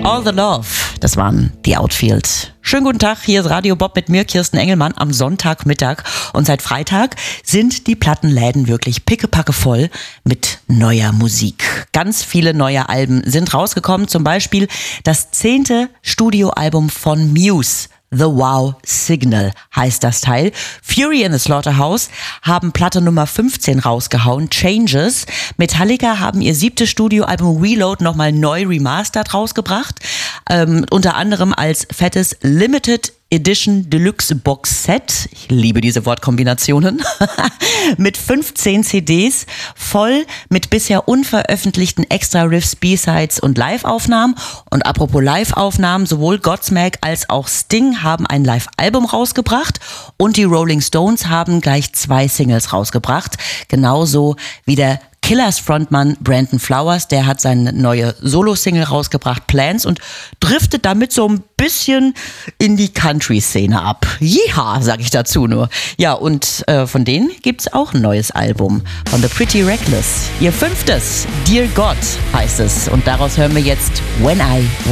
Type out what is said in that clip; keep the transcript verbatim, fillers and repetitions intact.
All the Love, das waren The Outfield. Schönen guten Tag, hier ist Radio Bob mit mir, Kirsten Engelmann, am Sonntagmittag. Und seit Freitag sind die Plattenläden wirklich pickepacke voll mit neuer Musik. Ganz viele neue Alben sind rausgekommen, zum Beispiel das zehnte Studioalbum von Muse. The Wow Signal heißt das Teil. Fury in the Slaughterhouse haben Platte Nummer fünfzehn rausgehauen, Changes. Metallica haben ihr siebtes Studioalbum Reload nochmal neu remastered rausgebracht. Ähm, unter anderem als fettes Limited Edition Deluxe Box Set. Ich liebe diese Wortkombinationen. Mit fünfzehn C Ds, voll mit bisher unveröffentlichten Extra-Riffs, B-Sides und Live-Aufnahmen. Und apropos Live-Aufnahmen, sowohl Godsmack als auch Sting haben ein Live-Album rausgebracht und die Rolling Stones haben gleich zwei Singles rausgebracht. Genauso wie der Killers Frontmann Brandon Flowers, der hat seine neue Solo-Single rausgebracht, Plans, und driftet damit so ein bisschen in die Country-Szene ab. Jeha, sag ich dazu nur. Ja, und äh, von denen gibt's auch ein neues Album von The Pretty Reckless. Ihr fünftes, Dear God heißt es. Und daraus hören wir jetzt When I